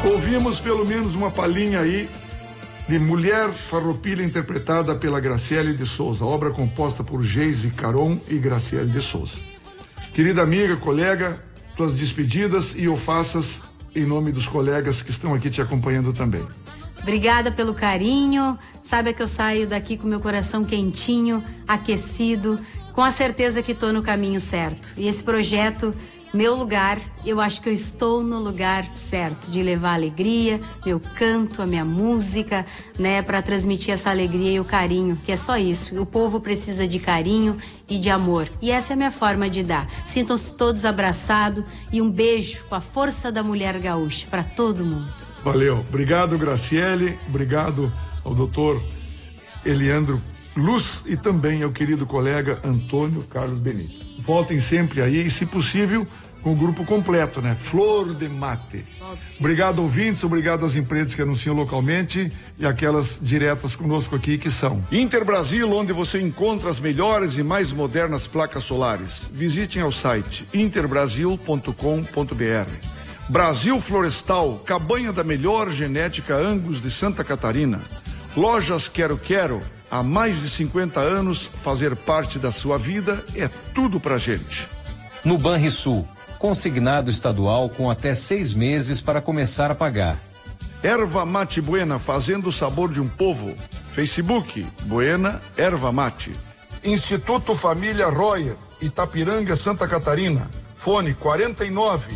Ouvimos pelo menos uma palhinha aí de Mulher Farroupilha, interpretada pela Graciele de Souza, obra composta por Geise Caron e Graciele de Souza. Querida amiga, colega, tuas despedidas e o faças em nome dos colegas que estão aqui te acompanhando também. Obrigada pelo carinho, saiba que eu saio daqui com meu coração quentinho, aquecido, com a certeza que estou no caminho certo. E esse projeto, Meu Lugar, eu acho que eu estou no lugar certo, de levar alegria, meu canto, a minha música, né, para transmitir essa alegria e o carinho, que é só isso. O povo precisa de carinho e de amor, e essa é a minha forma de dar. Sintam-se todos abraçados e um beijo com a força da mulher gaúcha para todo mundo. Valeu, obrigado Graciele, obrigado ao doutor Eliandro Luz e também ao querido colega Antônio Carlos Benito. Voltem sempre aí e, se possível, com o grupo completo, né? Flor de Mate. Obrigado, ouvintes, obrigado às empresas que anunciam localmente e aquelas diretas conosco aqui, que são Interbrasil, onde você encontra as melhores e mais modernas placas solares. Visitem ao site interbrasil.com.br. Brasil Florestal, cabanha da melhor genética Angus de Santa Catarina. Lojas Quero Quero, há mais de 50 anos, fazer parte da sua vida é tudo pra gente. No Banrisul, consignado estadual com até 6 meses para começar a pagar. Erva Mate Buena, fazendo o sabor de um povo. Facebook, Buena Erva Mate. Instituto Família Royer, Itapiranga, Santa Catarina. Fone 49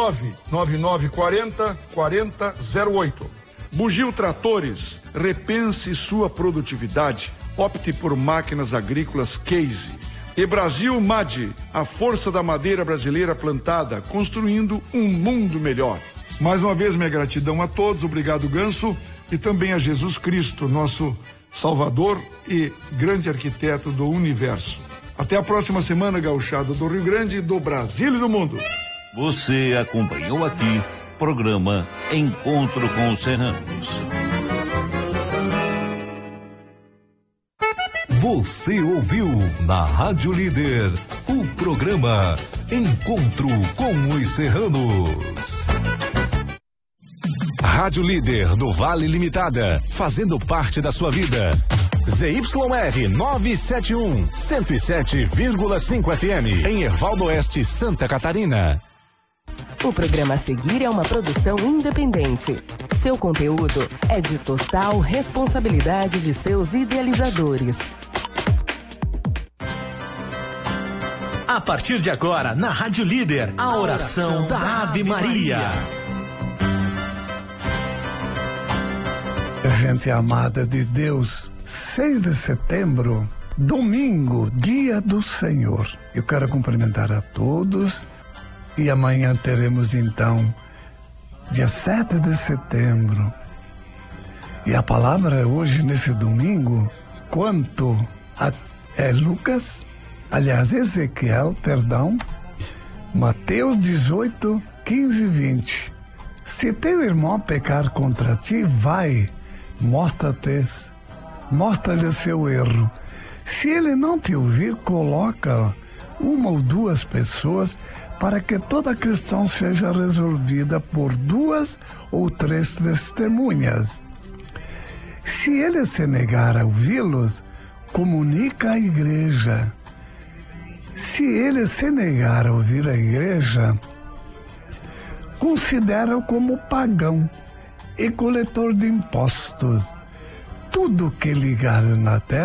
99940 4008. Bugio Tratores, repense sua produtividade. Opte por máquinas agrícolas Case. E Brasil MAD, a força da madeira brasileira plantada, construindo um mundo melhor. Mais uma vez, minha gratidão a todos, obrigado Ganso, e também a Jesus Cristo, nosso Salvador e grande arquiteto do universo. Até a próxima semana, gauchada do Rio Grande, do Brasil e do mundo. Você acompanhou aqui programa Encontro com os Serranos. Você ouviu na Rádio Líder o programa Encontro com os Serranos. Rádio Líder do Vale Limitada, fazendo parte da sua vida. ZYR 971, 107,5 FM, em Ervaldo Oeste, Santa Catarina. O programa a seguir é uma produção independente. Seu conteúdo é de total responsabilidade de seus idealizadores. A partir de agora, na Rádio Líder, a oração da Ave Maria. Gente amada de Deus, 6 de setembro, domingo, dia do Senhor. Eu quero cumprimentar a todos e amanhã teremos então, dia 7 de setembro. E a palavra hoje, nesse domingo, quanto a Ezequiel, Mateus 18, 15 e 20. Se teu irmão pecar contra ti, vai, mostra-lhe o seu erro. Se ele não te ouvir, coloca uma ou duas pessoas para que toda questão seja resolvida por 2 ou 3 testemunhas. Se ele se negar a ouvi-los, comunica à igreja. Se ele se negar a ouvir a igreja, considera-o como pagão e coletor de impostos. Tudo que ligar na terra